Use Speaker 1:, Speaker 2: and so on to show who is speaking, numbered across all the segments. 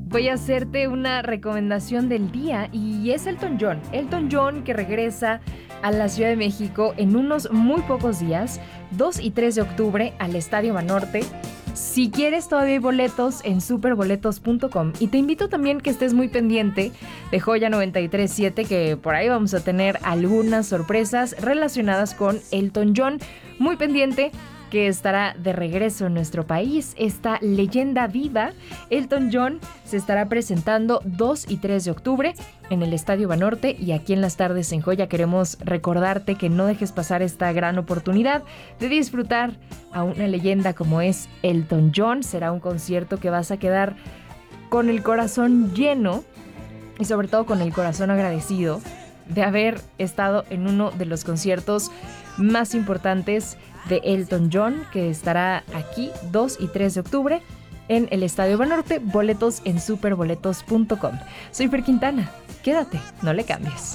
Speaker 1: voy a hacerte una recomendación del día y es Elton John. Elton John, que regresa a la Ciudad de México en unos muy pocos días, 2 y 3 de octubre al Estadio Banorte. Si quieres, todavía hay boletos en superboletos.com, y te invito también que estés muy pendiente de Joya 93.7, que por ahí vamos a tener algunas sorpresas relacionadas con Elton John. Muy pendiente, que estará de regreso en nuestro país. Esta leyenda viva, Elton John, se estará presentando 2 y 3 de octubre en el Estadio Banorte, y aquí en Las Tardes en Joya queremos recordarte que no dejes pasar esta gran oportunidad de disfrutar a una leyenda como es Elton John. Será un concierto que vas a quedar con el corazón lleno y sobre todo con el corazón agradecido de haber estado en uno de los conciertos más importantes de Elton John, que estará aquí 2 y 3 de octubre en el Estadio Banorte. Boletos en superboletos.com. Soy Fer Quintana. Quédate, no le cambies.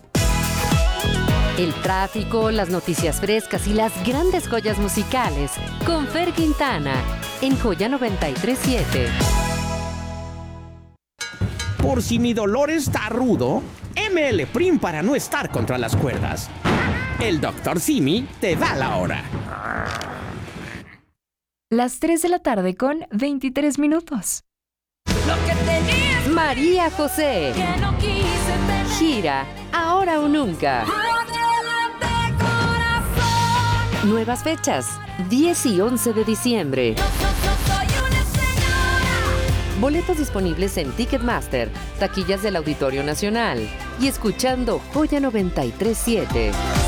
Speaker 2: El tráfico, las noticias frescas y las grandes joyas musicales con Fer Quintana en Joya 93.7.
Speaker 3: Por si mi dolor está rudo, ML Prim para no estar contra las cuerdas. El Dr. Simi te da la hora.
Speaker 1: Las 3 de la tarde con 23 minutos.
Speaker 2: María José. Gira Ahora o Nunca. Nuevas fechas, 10 y 11 de diciembre. Boletos disponibles en Ticketmaster, taquillas del Auditorio Nacional y escuchando Joya 93.7.